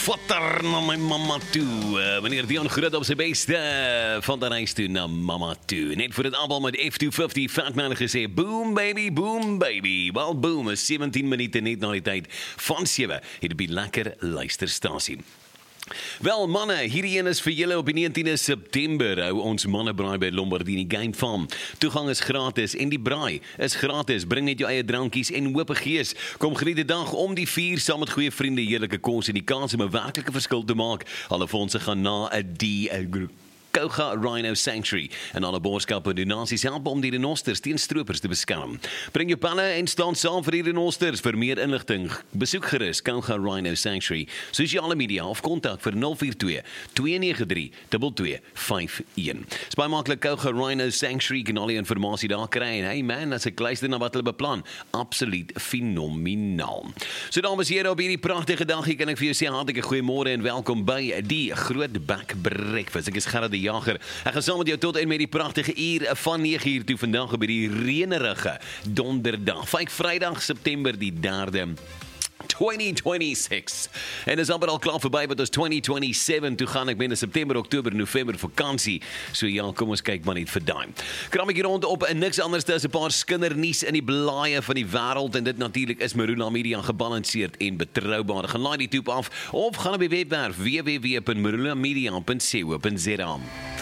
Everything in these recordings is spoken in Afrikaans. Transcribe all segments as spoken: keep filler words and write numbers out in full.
vatter na my mamma toe. Uh, meneer Dion Groot op sy beste uh, van de reis toe na mamma toe. Net voor het album met F two fifty Fatman gesê, boom baby, boom baby. Wel boom, is sewentien minute net na die tyd van sewe. Het op die lekker luisterstasie. Wel manne, hierdie een is vir julle op die negentiende September, hou ons mannebraai by Lombardini Game Farm. Toegang is gratis en die braai is gratis. Bring net jou eie drankies en hoop gees. Kom geniet die dag om die vier saam met goeie vriende, heerlike kos en die kans om 'n werklike verskil te maak. Alle fondse gaan na 'n die Kouga Rhino Sanctuary en alle boodskappe en donasies help om die renosters teen stroopers te beskerm. Bring jou panne en staan saam vir die renosters. Vir meer inligting, besoek gerus Kouga Rhino Sanctuary, sosiale media of kontak vir nul vier twee, twee nege drie, twee twee vyf een. Dis baie maklik. Kouga Rhino Sanctuary, kan al die informasie daar kry. En hey man, as ek luister na wat hulle beplan, absoluut fenomenaal. So dames en here, op hierdie pragtige dag hier kan ek vir jou sê hartlike goeiemôre en welkom by die Groot Bek Breakfast. Ek is Gerard die Jager. Ek gaan saam met jou tot en met die pragtige uur van nege uur toe vandag op die reënerige donderdag. Vyf Vrydag September die derde twinty twenty-six. En is amper al klaar verby wat ons twenty twenty-seven toe gaan. Ek ben in September, Oktober, November vakansie. So ja, kom ons kyk maar net vir daai. Kram ek hier rond op en niks anders as 'n paar skindernuus in die blaaie van die wêreld en dit natuurlik is Marula Media gebalanseerd en betroubaar. Gaan laai die toep af of gaan op die webwerf w w w punt marula media punt co punt z a.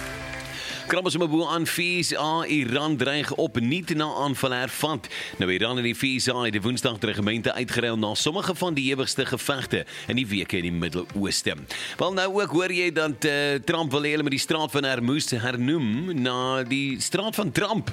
Krab ons maar bo aan V S A, Iran dreig opnuut na aanval hervat. Nou Iran en die V S A het die Woensdag regimente uitgeruil na sommige van die ewigste gevegte in die weke in die Midde-Ooste. Wel nou ook hoor jy dat uh, Trump wil hê hulle met die straat van Hormuz hernoem na die straat van Trump.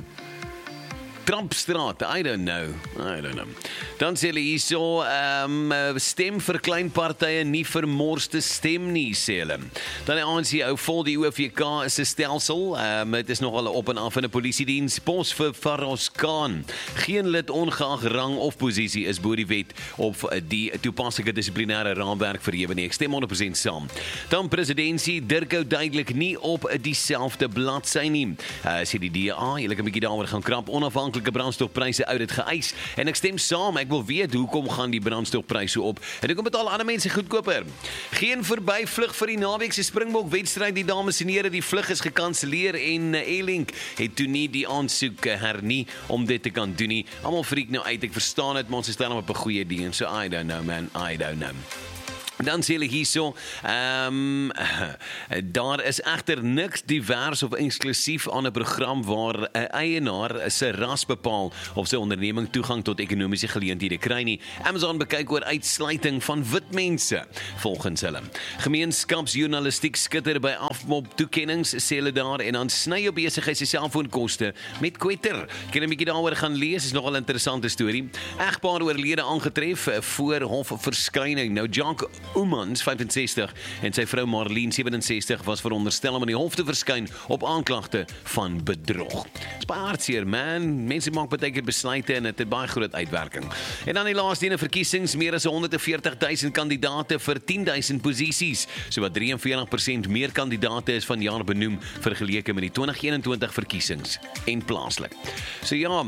Trumpstraat, I don't know, I don't know. Dan sê hulle hierso, um, stem vir klein partye, nie vir morste stem nie, sê hulle. Dan die A N C hou vol die O V K is 'n stelsel, um, het is nogal op en af in 'n polisiediens, pos vir Farouz Khan. Geen lid ongeag rang of posisie is bo die wet op die toepaslike dissiplinêre raamwerk verhewe nie. Ek stem honderd persent saam. Dan presidentsie, Dirk duidelik nie op dieselfde bladsy nie. Uh, sê die D A, julle kan 'n bietjie daaroor gaan krap, onafhanklike brandstofpryse uit het geëis en ek stem saam, ek wil weet hoekom gaan die brandstofpryse op en hoekom betaal ander mense goedkoper. Geen verbyvlug vir die naweek se Springbok wedstryd, die dames en here, die vlug is gekanselleer en Airlink het toe nie die aansoek hernie om dit te kan doen nie. Almal freak nou uit, ek verstaan dit, maar ons staan op 'n goeie ding, so I don't know man, I don't know. Dan sê hulle hierso, um, daar is egter niks divers of eksklusief aan 'n program waar 'n eienaar se ras bepaal of sy onderneming toegang tot ekonomiese geleenthede kry nie. Amazon bekyk oor uitsluiting van wit mense, volgens hulle. Gemeenskapsjournalistiek skitter by afmop toekennings, sê hulle daar, en dan sny op besigheid se selfoonkoste met Twitter. Kan 'n bietjie daaroor gaan lees, is nogal 'n interessante storie. Egpaar oorlede aangetref voor hof verskyning. Nou Jack Oemans, vyfensestig, en sy vrou Marlene, sewenses-tig, was veronderstel om in die hof te verskyn op aanklagte van bedrog. Dis baie hartseer, man. Mense maak baie keer besluite en dit het baie groot uitwerking. En dan die laaste ene verkiesings, meer as honderd en veertig duisend kandidate vir tien duisend posisies. So wat drie en veertig persent meer kandidate is vanjaar benoem vergeleke met die twintig eenentwintig verkiesings en plaaslik. So ja,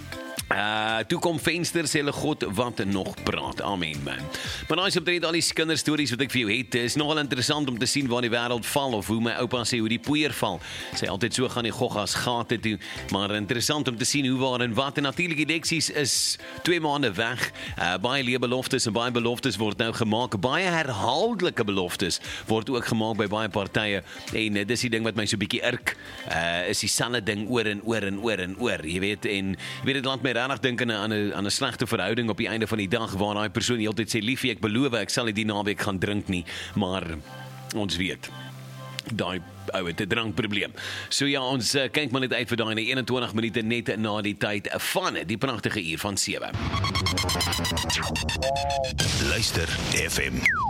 Uh, toe kom venster, sê hulle God wat nog praat. Amen man. Maar nou is omtrent al die kinderstories wat ek vir jou het, is nogal interessant om te sien waar die wêreld val, of hoe my oupa sê hoe die poeier val. Sê altyd so gaan die goggas gate toe, maar interessant om te sien hoe waar en wat. En natuurlik die eleksies is twee maande weg. Uh, baie leë beloftes en baie beloftes word nou gemaak. Baie herhaaldelike beloftes word ook gemaak by baie partye. En uh, dis die ding wat my so bietjie irk. Uh, is dieselfde ding oor en oor en oor en oor. Jy weet, en jy weet dit land my regtig dink aan 'n aan 'n slegte verhouding op die einde van die dag waar daai persoon heeltyd sê liefie, ek beloof ek sal nie die naweek gaan drink nie, maar ons weet daai ou het 'n drankprobleem. So ja, ons uh, kyk maar net uit vir daai eenentwintig minute net na die tyd van die pragtige uur van sewe. Luister F M.